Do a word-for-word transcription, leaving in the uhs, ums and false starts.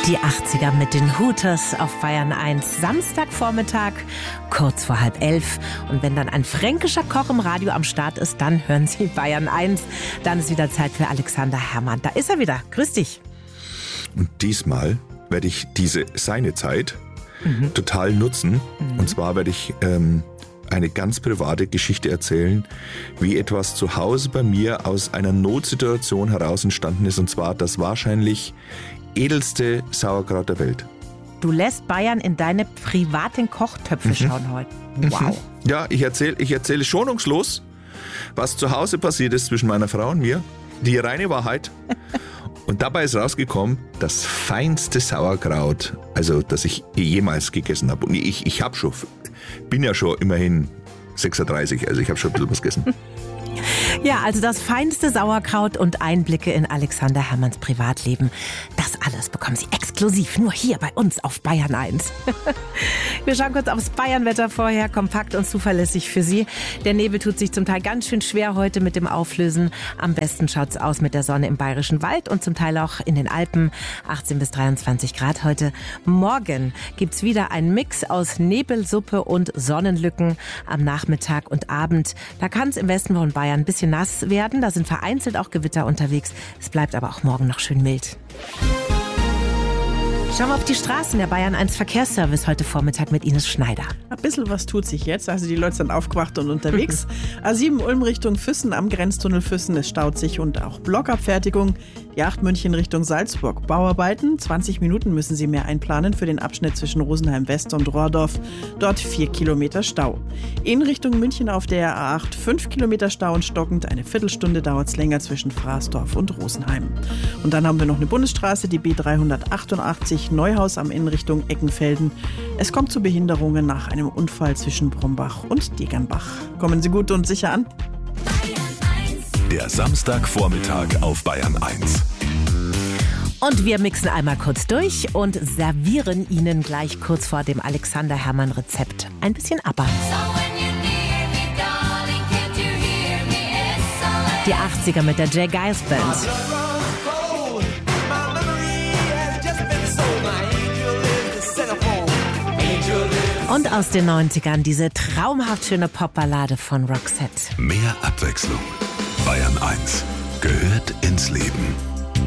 Die achtziger mit den Hooters auf Bayern eins. Samstagvormittag, kurz vor halb elf. Und wenn dann ein fränkischer Koch im Radio am Start ist, dann hören Sie Bayern eins. Dann ist wieder Zeit für Alexander Herrmann. Da ist er wieder. Grüß dich. Und diesmal werde ich diese seine Zeit mhm. total nutzen. Mhm. Und zwar werde ich ähm, eine ganz private Geschichte erzählen, wie etwas zu Hause bei mir aus einer Notsituation heraus entstanden ist. Und zwar das wahrscheinlich edelste Sauerkraut der Welt. Du lässt Bayern in deine privaten Kochtöpfe mhm. schauen heute. Wow. Ja, ich erzähle ich erzähle schonungslos, was zu Hause passiert ist zwischen meiner Frau und mir. Die reine Wahrheit. Und dabei ist rausgekommen, das feinste Sauerkraut, also das ich jemals gegessen habe. Und ich, ich habe schon, bin ja schon immerhin sechsunddreißig, also ich habe schon ein bisschen was gegessen. Ja, also das feinste Sauerkraut und Einblicke in Alexander Herrmanns Privatleben. Das alles bekommen Sie exklusiv nur hier bei uns auf Bayern eins. Wir schauen kurz aufs Bayernwetter vorher, kompakt und zuverlässig für Sie. Der Nebel tut sich zum Teil ganz schön schwer heute mit dem Auflösen. Am besten schaut's aus mit der Sonne im Bayerischen Wald und zum Teil auch in den Alpen. achtzehn bis dreiundzwanzig Grad heute. Morgen gibt's wieder einen Mix aus Nebelsuppe und Sonnenlücken am Nachmittag und Abend. Da kann es im Westen von Bayern ein bisschen nass werden. Da sind vereinzelt auch Gewitter unterwegs. Es bleibt aber auch morgen noch schön mild. Schauen wir auf die Straßen. Der Bayern eins Verkehrsservice heute Vormittag mit Ines Schneider. Ein bisschen was tut sich jetzt. Also die Leute sind aufgewacht und unterwegs. A sieben Ulm Richtung Füssen am Grenztunnel Füssen. Es staut sich und auch Blockabfertigung. Die acht München Richtung Salzburg. Bauarbeiten. zwanzig Minuten müssen Sie mehr einplanen für den Abschnitt zwischen Rosenheim West und Rohrdorf. Dort vier Kilometer Stau. In Richtung München auf der A acht fünf Kilometer Stau und stockend. Eine Viertelstunde dauert es länger zwischen Fraßdorf und Rosenheim. Und dann haben wir noch eine Bundesstraße, die B dreihundertachtundachtzig Neuhaus am Inn Richtung Eckenfelden. Es kommt zu Behinderungen nach einem Unfall zwischen Brombach und Degernbach. Kommen Sie gut und sicher an. Der Samstagvormittag auf Bayern eins. Und wir mixen einmal kurz durch und servieren Ihnen gleich kurz vor dem Alexander Herrmann Rezept ein bisschen ABBA. Die achtziger mit der Jay Giles Band. Und aus den neunzigern diese traumhaft schöne Popballade von Roxette. Mehr Abwechslung. Bayern eins gehört ins Leben.